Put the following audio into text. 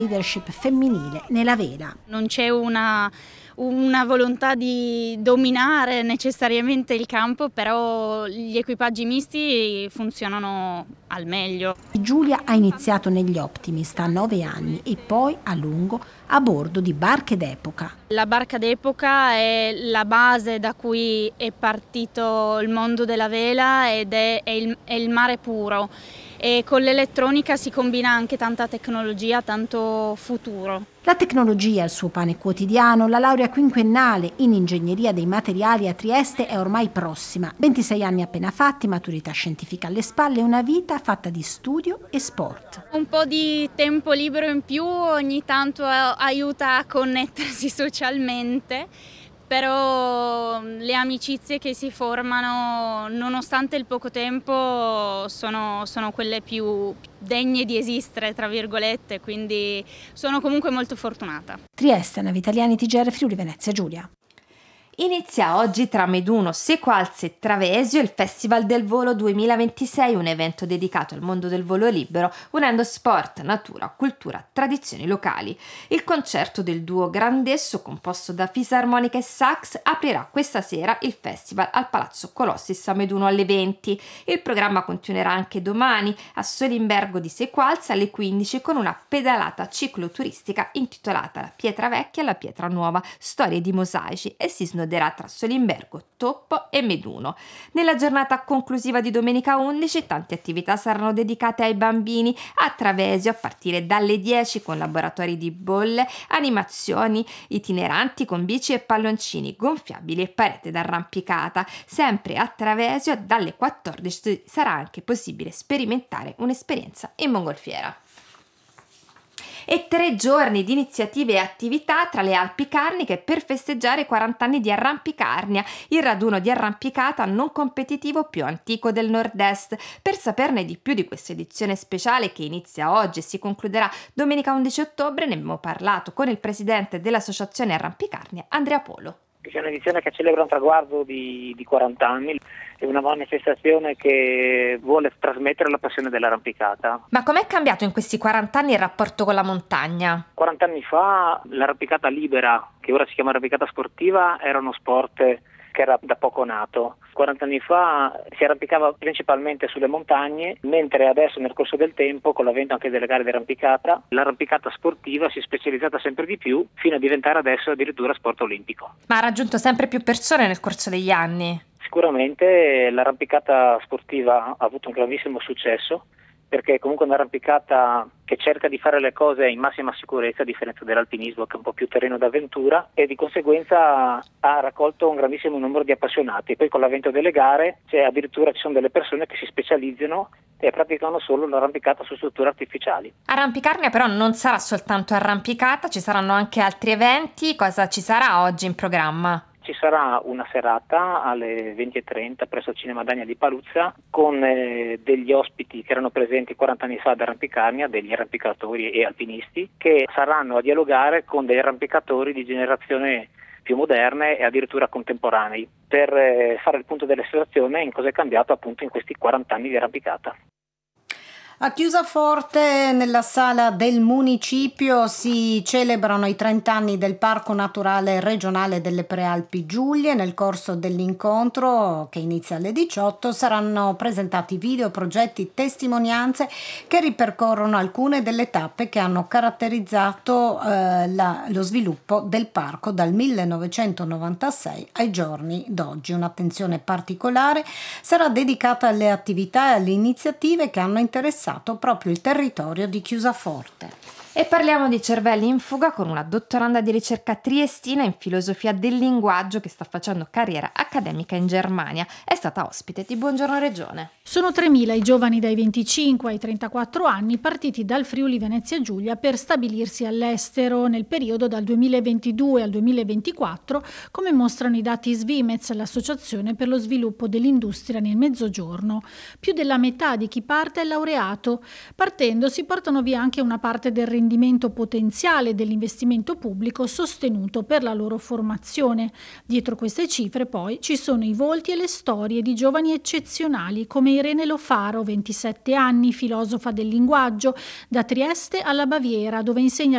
leadership femminile nella vela. Non c'è una volontà di dominare necessariamente il campo, però gli equipaggi misti funzionano al meglio. Giulia ha iniziato negli Optimist a 9 anni e poi a lungo a bordo di barche d'epoca. La barca d'epoca è la base da cui è partito il mondo della vela ed è il mare puro. E con l'elettronica si combina anche tanta tecnologia, tanto futuro. La tecnologia è il suo pane quotidiano, la laurea quinquennale in ingegneria dei materiali a Trieste è ormai prossima. 26 anni appena fatti, maturità scientifica alle spalle e una vita fatta di studio e sport. Un po' di tempo libero in più ogni tanto aiuta a connettersi socialmente. Però le amicizie che si formano, nonostante il poco tempo, sono quelle più degne di esistere, tra virgolette, quindi sono comunque molto fortunata. Trieste, Navi Italiani, TGR Friuli Venezia Giulia. Inizia oggi tra Meduno, Sequalze e Travesio il Festival del Volo 2026, un evento dedicato al mondo del volo libero, unendo sport, natura, cultura, tradizioni locali. Il concerto del duo Grandesso, composto da fisarmonica e sax, aprirà questa sera il festival al Palazzo Colossis a Meduno alle 20. Il programma continuerà anche domani a Solimbergo di Sequalze alle 15 con una pedalata cicloturistica intitolata La Pietra Vecchia e la Pietra Nuova, storie di mosaici, e si snoderà tra Solimbergo, Toppo e Meduno. Nella giornata conclusiva di domenica 11 tante attività saranno dedicate ai bambini a Travesio a partire dalle 10 con laboratori di bolle, animazioni itineranti con bici e palloncini gonfiabili e parete d'arrampicata. Sempre a Travesio dalle 14 sarà anche possibile sperimentare un'esperienza in mongolfiera. E 3 giorni di iniziative e attività tra le Alpi Carniche per festeggiare i 40 anni di Arrampicarnia, il raduno di arrampicata non competitivo più antico del nord-est. Per saperne di più di questa edizione speciale che inizia oggi e si concluderà domenica 11 ottobre, ne abbiamo parlato con il presidente dell'associazione Arrampicarnia, Andrea Polo. È un'edizione che celebra un traguardo di 40 anni, è una manifestazione che vuole trasmettere la passione dell'arrampicata. Ma com'è cambiato in questi 40 anni il rapporto con la montagna? 40 anni fa l'arrampicata libera, che ora si chiama arrampicata sportiva, era uno sport che era da poco nato. 40 anni fa si arrampicava principalmente sulle montagne, mentre adesso nel corso del tempo, con l'avvento anche delle gare di arrampicata, l'arrampicata sportiva si è specializzata sempre di più fino a diventare adesso addirittura sport olimpico. Ma ha raggiunto sempre più persone nel corso degli anni? Sicuramente l'arrampicata sportiva ha avuto un grandissimo successo, perché comunque è un'arrampicata che cerca di fare le cose in massima sicurezza, a differenza dell'alpinismo che è un po' più terreno d'avventura, e di conseguenza ha raccolto un grandissimo numero di appassionati. Poi con l'avvento delle gare addirittura ci sono delle persone che si specializzano e praticano solo l'arrampicata su strutture artificiali. Arrampicarnia però non sarà soltanto arrampicata, ci saranno anche altri eventi. Cosa ci sarà oggi in programma? Ci sarà una serata alle 20:30 presso il Cinema Dania di Paluzza con degli ospiti che erano presenti 40 anni fa ad Arrampicarnia, degli arrampicatori e alpinisti, che saranno a dialogare con degli arrampicatori di generazione più moderne e addirittura contemporanei, per fare il punto della situazione in cosa è cambiato appunto in questi 40 anni di arrampicata. A Chiusaforte, nella sala del municipio, si celebrano i 30 anni del Parco Naturale Regionale delle Prealpi Giulie. Nel corso dell'incontro, che inizia alle 18, saranno presentati video, progetti, testimonianze che ripercorrono alcune delle tappe che hanno caratterizzato lo sviluppo del parco dal 1996 ai giorni d'oggi. Un'attenzione particolare sarà dedicata alle attività e alle iniziative che hanno interessato proprio il territorio di Chiusaforte. E parliamo di cervelli in fuga con una dottoranda di ricerca triestina in filosofia del linguaggio che sta facendo carriera accademica in Germania. È stata ospite di Buongiorno Regione. Sono 3.000 i giovani dai 25 ai 34 anni partiti dal Friuli Venezia Giulia per stabilirsi all'estero nel periodo dal 2022 al 2024, come mostrano i dati Svimez, l'Associazione per lo sviluppo dell'industria nel Mezzogiorno. Più della metà di chi parte è laureato. Partendo si portano via anche una parte del rendimento potenziale dell'investimento pubblico sostenuto per la loro formazione. Dietro queste cifre poi ci sono i volti e le storie di giovani eccezionali come Irene Lofaro, 27 anni, filosofa del linguaggio, da Trieste alla Baviera, dove insegna